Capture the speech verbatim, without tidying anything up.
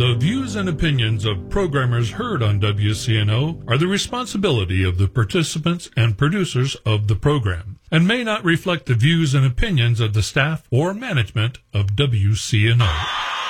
The views and opinions of programmers heard on W C N O are the responsibility of the participants and producers of the program, and may not reflect the views and opinions of the staff or management of W C N O.